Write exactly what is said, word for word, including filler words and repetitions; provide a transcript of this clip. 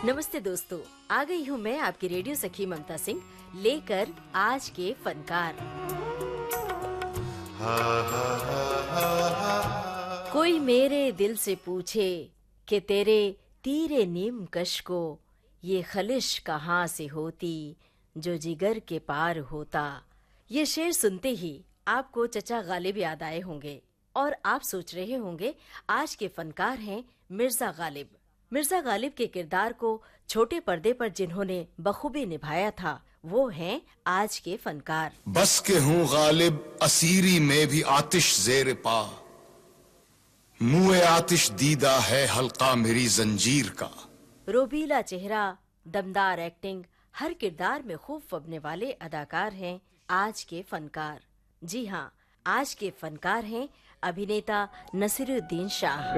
नमस्ते दोस्तों, आ गई हूँ मैं आपकी रेडियो सखी ममता सिंह लेकर आज के फनकार। कोई मेरे दिल से पूछे कि तेरे तीरे नीम कश को ये खलिश कहाँ से होती जो जिगर के पार होता। ये शेर सुनते ही आपको चचा गालिब याद आए होंगे और आप सोच रहे होंगे आज के फनकार हैं मिर्जा गालिब। मिर्जा गालिब के किरदार को छोटे पर्दे पर जिन्होंने बखूबी निभाया था वो हैं आज के फनकार। बस के हूँ गालिब असीरी में भी आतिश जेर पा, मुँह आतिश दीदा है हल्का मेरी जंजीर का। रोबीला चेहरा, दमदार एक्टिंग, हर किरदार में खूब फबने वाले अदाकार हैं आज के फनकार। जी हाँ, आज के फनकार हैं अभिनेता नसीरुद्दीन शाह।